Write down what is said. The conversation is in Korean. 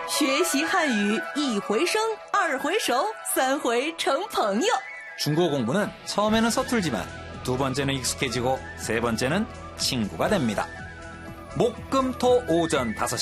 学习汉语一回生，二回熟，三回成朋友。 중국어 공부는 처음에는 서툴지만 두 번째는 익숙해지고 세 번째는 친구가 됩니다. 목, 금, 토 오전 5시